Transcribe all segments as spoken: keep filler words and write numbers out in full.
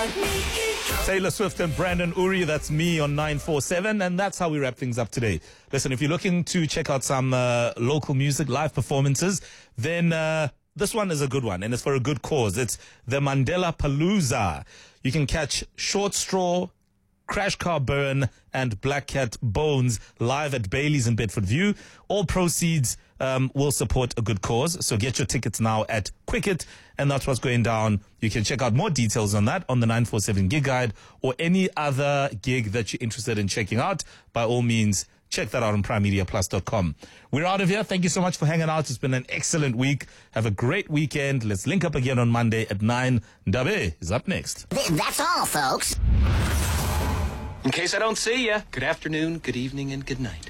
Taylor Swift and Brandon Urie, that's me on nine four seven, and that's how we wrap things up today. Listen, if you're looking to check out some uh, local music, live performances, then uh, this one is a good one, and it's for a good cause. It's the Mandela Palooza. You can catch Short Straw, Crash Car Burn, and Black Cat Bones live at Bailey's in Bedford View. All proceeds um, will support a good cause. So get your tickets now at Quicket, and that's what's going down. You can check out more details on that on the nine four seven gig guide, or any other gig that you're interested in checking out. By all means, check that out on prime media plus dot com. We're out of here. Thank you so much for hanging out. It's been an excellent week. Have a great weekend. Let's link up again on Monday at nine. Dabe is up next. That's all, folks. In case I don't see ya, good afternoon, good evening, and good night.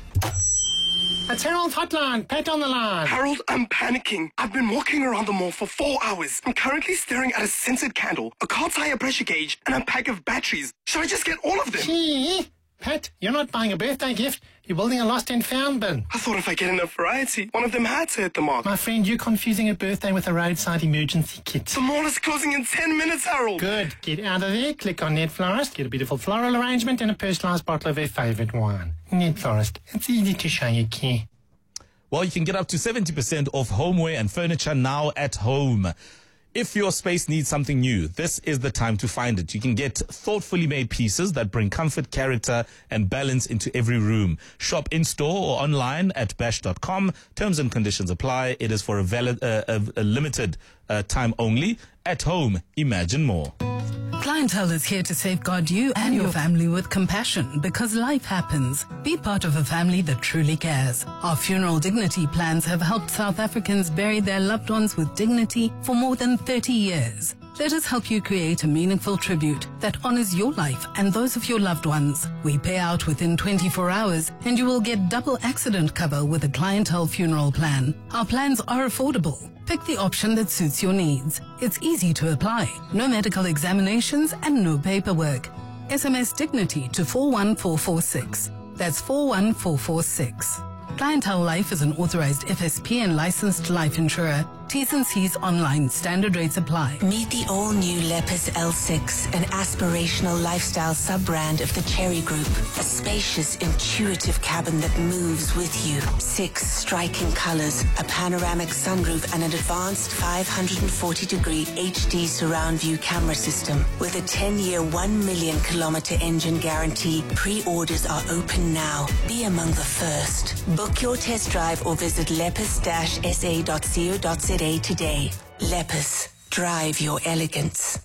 It's Harold Hotline. Pet on the line. Harold, I'm panicking. I've been walking around the mall for four hours. I'm currently staring at a scented candle, a car tire pressure gauge, and a pack of batteries. Should I just get all of them? Gee, Pet, you're not buying a birthday gift. You're building a lost and found bin. I thought if I get enough variety, one of them had to hit the mark. My friend, you're confusing a birthday with a roadside emergency kit. The mall is closing in ten minutes, Harold. Good. Get out of there. Click on Net Florist. Get a beautiful floral arrangement and a personalised bottle of their favourite wine. Net Florist. It's easy to show you care. Well, you can get up to seventy percent off homeware and furniture now at home. If your space needs something new, this is the time to find it. You can get thoughtfully made pieces that bring comfort, character, and balance into every room. Shop in-store or online at bash dot com. Terms and conditions apply. It is for a, valid, uh, a, a limited uh, time only. At home, imagine more. Clientele is here to safeguard you and your family with compassion, because life happens. Be part of a family that truly cares. Our funeral dignity plans have helped South Africans bury their loved ones with dignity for more than thirty years. Let us help you create a meaningful tribute that honors your life and those of your loved ones. We pay out within twenty-four hours, and you will get double accident cover with a clientele funeral plan. Our plans are affordable. Pick the option that suits your needs. It's easy to apply. No medical examinations and no paperwork. S M S Dignity to four one four four six. That's four one four four six. Clientele Life is an authorized F S P and licensed life insurer. T's and C's online. Standard rates apply. Meet the all-new Lepus L six, an aspirational lifestyle sub-brand of the Cherry Group. A spacious, intuitive cabin that moves with you. Six striking colors, a panoramic sunroof, and an advanced five hundred forty degree H D surround view camera system. With a ten-year, one million kilometer engine guarantee, pre-orders are open now. Be among the first. Book your test drive or visit lepus dash s a dot co dot z a today. Lepus. Drive your elegance.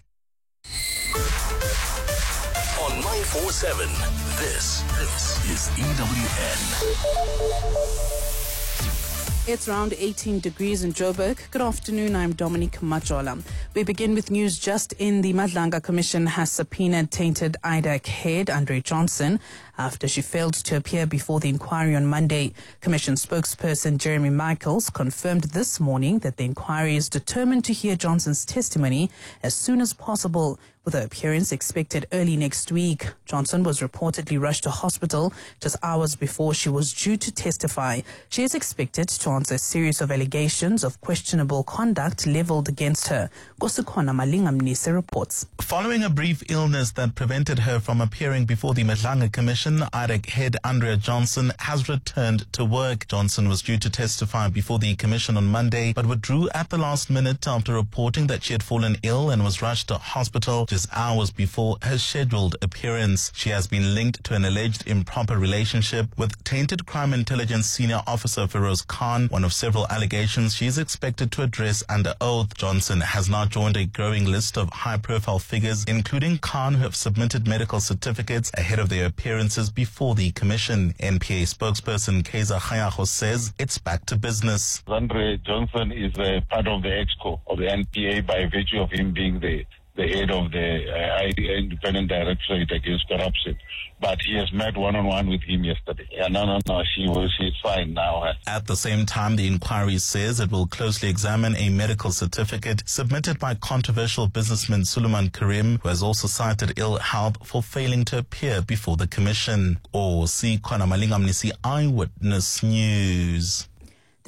On nine four seven, this, this is E W N. It's around eighteen degrees in Joburg. Good afternoon, I'm Dominique Majola. We begin with news just in. The Madlanga Commission has subpoenaed tainted I D A C head Andre Johnson after she failed to appear before the inquiry on Monday. Commission spokesperson Jeremy Michaels confirmed this morning that the inquiry is determined to hear Johnson's testimony as soon as possible, with her appearance expected early next week. Johnson was reportedly rushed to hospital just hours before she was due to testify. She is expected to answer a series of allegations of questionable conduct leveled against her. Kosukhona Malingamnise reports. Following a brief illness that prevented her from appearing before the Madlanga Commission, I D A C head Andrea Johnson has returned to work. Johnson was due to testify before the Commission on Monday, but withdrew at the last minute after reporting that she had fallen ill and was rushed to hospital just hours before her scheduled appearance. She has been linked to an alleged improper relationship with tainted crime intelligence senior officer Feroz Khan, one of several allegations she is expected to address under oath. Johnson has now joined a growing list of high-profile figures, including Khan, who have submitted medical certificates ahead of their appearances before the Commission. N P A spokesperson Kaiser Khayago says it's back to business. Andre Johnson is a part of the EXCO of the N P A by virtue of him being the the head of the uh, Independent Directorate Against Corruption. But he has met one-on-one with him yesterday. Yeah, no, no, no, she was, she's fine now. At the same time, the inquiry says it will closely examine a medical certificate submitted by controversial businessman Suleiman Karim, who has also cited ill health for failing to appear before the Commission. Or see Kona Malingamnisi Eyewitness News.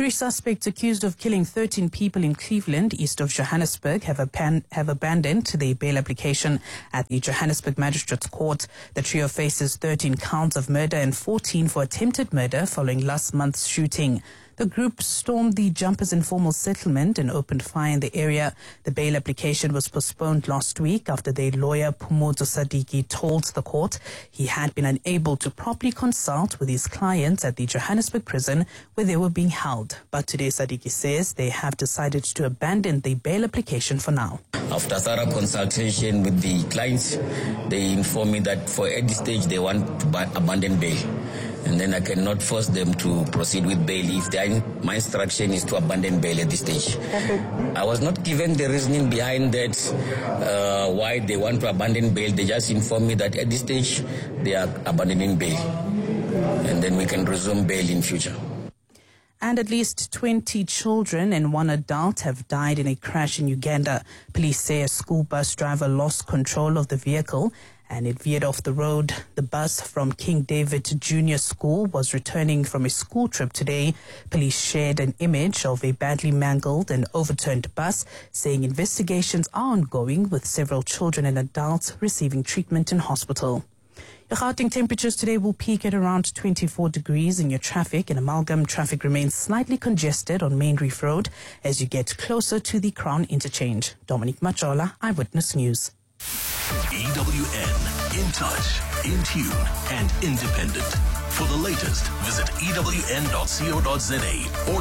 Three suspects accused of killing thirteen people in Cleveland, east of Johannesburg, have, aban- have abandoned their bail application at the Johannesburg Magistrates Court. The trio faces thirteen counts of murder and fourteen for attempted murder following last month's shooting. The group stormed the Jumpers Informal Settlement and opened fire in the area. The bail application was postponed last week after their lawyer Phumuzo Sadiki told the court he had been unable to properly consult with his clients at the Johannesburg prison where they were being held. But today Sadiki says they have decided to abandon the bail application for now. After thorough consultation with the clients, they informed me that for at this stage they want to abandon bail. And then I cannot force them to proceed with bail if they, my instruction is to abandon bail at this stage. I was not given the reasoning behind that, uh, why they want to abandon bail. They just informed me that at this stage they are abandoning bail. And then we can resume bail in future. And at least twenty children and one adult have died in a crash in Uganda. Police say a school bus driver lost control of the vehicle and it veered off the road. The bus from King David Junior School was returning from a school trip today. Police shared an image of a badly mangled and overturned bus, saying investigations are ongoing with several children and adults receiving treatment in hospital. Your Gauteng temperatures today will peak at around twenty-four degrees in your traffic. In Amalgam, traffic remains slightly congested on Main Reef Road as you get closer to the Crown Interchange. Dominic Machola, Eyewitness News. E W N, in touch, in tune, and independent. For the latest, visit E W N dot co dot za or